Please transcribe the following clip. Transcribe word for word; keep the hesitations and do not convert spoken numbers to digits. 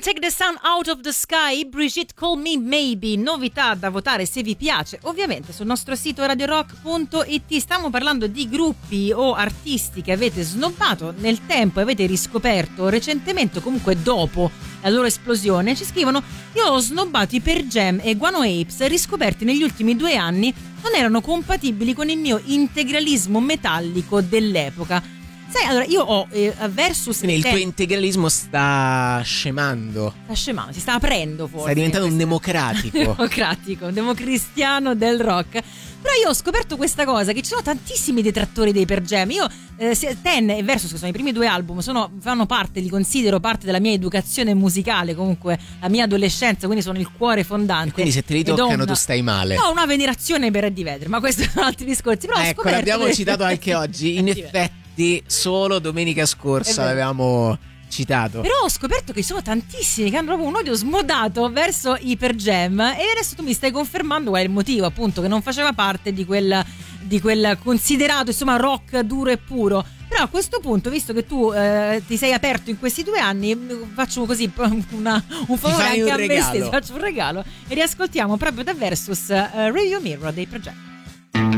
Take the Sun Out of the Sky, Brigitte Call Me Maybe, novità da votare se vi piace, ovviamente sul nostro sito radio rock punto it. Stiamo parlando di gruppi o artisti che avete snobbato nel tempo e avete riscoperto recentemente o comunque dopo la loro esplosione. Ci scrivono: io ho snobbato i Pearl Jam e Guano Apes, riscoperti negli ultimi due anni, non erano compatibili con il mio integralismo metallico dell'epoca. Sai, allora io ho eh, Versus. Quindi il tuo integralismo sta scemando. Sta scemando, si sta aprendo forse. Stai diventando un democratico. democratico, un democristiano del rock. Però io ho scoperto questa cosa, che ci sono tantissimi detrattori dei Pearl Jam. Io, eh, Ten e Versus, che sono i primi due album, sono, fanno parte, li considero parte della mia educazione musicale, comunque la mia adolescenza, quindi sono il cuore fondante. E quindi se te li toccano una, tu stai male. Ho una venerazione per Eddie Vedder, ma questi sono altri discorsi. Però ecco, ho l'abbiamo che... citato anche oggi. In effetti solo domenica scorsa l'avevamo citato. Però ho scoperto che ci sono tantissimi che hanno proprio un odio smodato verso i Pearl Jam, e adesso tu mi stai confermando qual è il motivo, appunto, che non faceva parte di quel, di quel considerato, insomma, rock duro e puro. Però a questo punto, visto che tu eh, ti sei aperto in questi due anni, faccio così una, un favore anche un a regalo. me stesso, faccio un regalo e riascoltiamo proprio da Versus uh, Radio Mirror dei Pearl Jam.